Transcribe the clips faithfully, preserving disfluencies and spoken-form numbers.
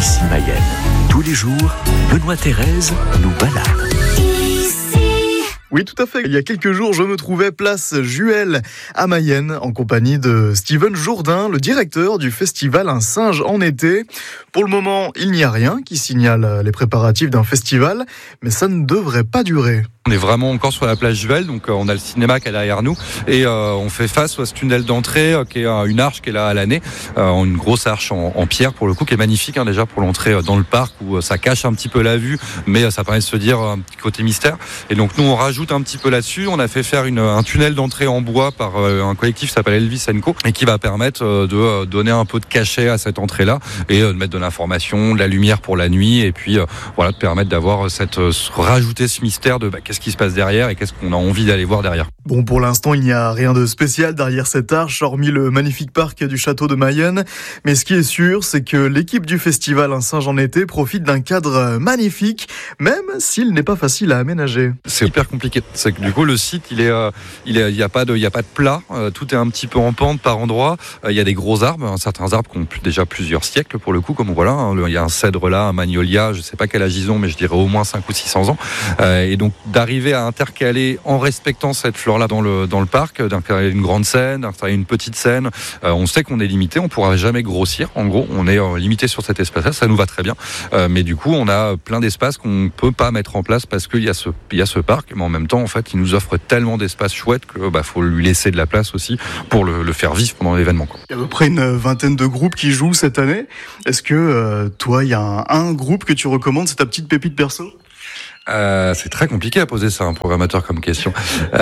Ici Mayenne. Tous les jours, Benoît Thérèse nous balade. Oui, tout à fait. Il y a quelques jours, je me trouvais place Juel à Mayenne en compagnie de Steven Jourdain, le directeur du festival Un singe en été. Pour le moment, il n'y a rien qui signale les préparatifs d'un festival, mais ça ne devrait pas durer. On est vraiment encore sur la place Juel, donc euh, on a le cinéma qui est derrière nous et euh, on fait face à ce tunnel d'entrée euh, qui est euh, une arche qui est là à l'année, euh, une grosse arche en, en pierre pour le coup qui est magnifique hein, déjà pour l'entrée euh, dans le parc où euh, ça cache un petit peu la vue, mais euh, ça permet de se dire euh, un petit côté mystère. Et donc nous on rajoute un petit peu là-dessus. On a fait faire une, un tunnel d'entrée en bois par euh, un collectif qui s'appelle Elvis and Co et qui va permettre euh, de euh, donner un peu de cachet à cette entrée-là et euh, de mettre de l'information, de la lumière pour la nuit et puis euh, voilà de permettre d'avoir cette euh, rajouter ce mystère de bah, qu'est-ce qui se passe derrière et qu'est-ce qu'on a envie d'aller voir derrière. Bon, pour l'instant, il n'y a rien de spécial derrière cette arche, hormis le magnifique parc du château de Mayenne. Mais ce qui est sûr, c'est que l'équipe du festival Un singe en été profite d'un cadre magnifique, même s'il n'est pas facile à aménager. C'est hyper compliqué. C'est que du coup, le site, il est, euh, il est, il y a pas de, il y a pas de plat. Euh, tout est un petit peu en pente par endroits. Euh, il y a des gros arbres, hein, certains arbres qui ont déjà plusieurs siècles pour le coup, comme voilà. Hein, il y a un cèdre là, un magnolia, je sais pas quel âge ils ont, mais je dirais au moins cinq ou six cents ans. Euh, et donc d'arriver à intercaler en respectant cette flore-là dans le dans le parc, d'installer une grande scène, d'installer une petite scène. Euh, on sait qu'on est limité, on pourra jamais grossir. En gros, on est euh, limité sur cet espace-là, ça nous va très bien. Euh, mais du coup, on a plein d'espaces qu'on peut pas mettre en place parce qu'il y a ce il y a ce parc. Mais en même temps, en fait, il nous offre tellement d'espaces chouettes que bah faut lui laisser de la place aussi pour le, le faire vivre pendant l'événement, quoi. Il y a à peu près une vingtaine de groupes qui jouent cette année. Est-ce que euh, toi, il y a un, un groupe que tu recommandes, c'est ta petite pépite perso ? Euh, c'est très compliqué à poser ça, un programmateur comme question.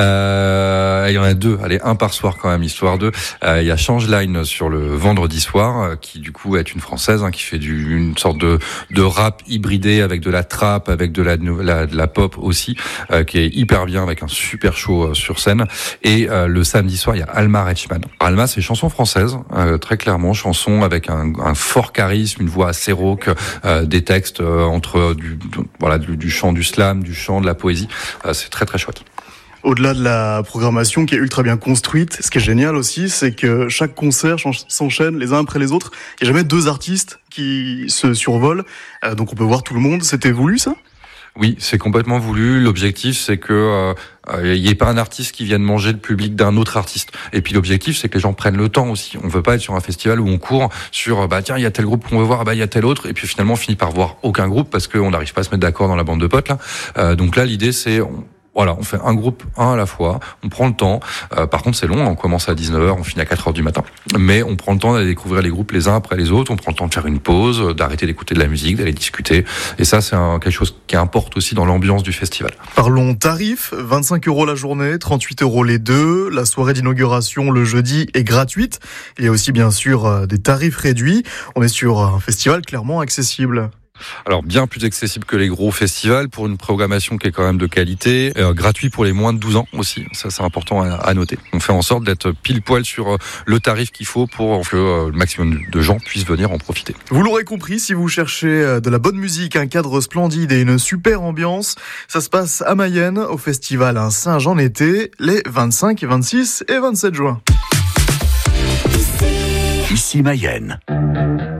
Euh, il y en a deux, allez, un par soir quand même, histoire de. Euh, il y a Changeline sur le vendredi soir, qui du coup est une française, hein, qui fait du, une sorte de, de rap hybridé avec de la trap, avec de la, la, de la pop aussi, euh, qui est hyper bien, avec un super show euh, sur scène. Et euh, le samedi soir, il y a Alma Reichmann. Alma, c'est chanson française, euh, très clairement, chanson avec un, un fort charisme, une voix assez rauque, euh, des textes euh, entre du, du voilà du, du chant, du slam, du chant, de la poésie. Euh, c'est très très chouette. Au-delà de la programmation qui est ultra bien construite, ce qui est génial aussi, c'est que chaque concert s'enchaîne les uns après les autres. Il n'y a jamais deux artistes qui se survolent, euh, donc on peut voir tout le monde. C'était voulu ça ? Oui, c'est complètement voulu. L'objectif, c'est que euh, il n'y ait pas un artiste qui vienne manger le public d'un autre artiste. Et puis l'objectif, c'est que les gens prennent le temps aussi. On veut pas être sur un festival où on court sur bah tiens, il y a tel groupe qu'on veut voir, bah il y a tel autre, et puis finalement on finit par voir aucun groupe parce qu'on n'arrive pas à se mettre d'accord dans la bande de potes là. Euh, donc là, l'idée, c'est on, Voilà, on fait un groupe, un à la fois, on prend le temps. Euh, par contre, c'est long, on commence à dix-neuf heures, on finit à quatre heures du matin. Mais on prend le temps d'aller découvrir les groupes les uns après les autres, on prend le temps de faire une pause, d'arrêter d'écouter de la musique, d'aller discuter. Et ça, c'est un, quelque chose qui importe aussi dans l'ambiance du festival. Parlons tarifs, vingt-cinq euros la journée, trente-huit euros les deux. La soirée d'inauguration le jeudi est gratuite. Il y a aussi bien sûr des tarifs réduits. On est sur un festival clairement accessible. Alors bien plus accessible que les gros festivals pour une programmation qui est quand même de qualité, euh, gratuit pour les moins de douze ans aussi, ça c'est important à, à noter. On fait en sorte d'être pile poil sur euh, le tarif qu'il faut pour que euh, le maximum de gens puissent venir en profiter. Vous l'aurez compris, si vous cherchez de la bonne musique, un cadre splendide et une super ambiance, ça se passe à Mayenne au festival Un singe en été les vingt-cinq, vingt-six et vingt-sept juin. Ici Mayenne.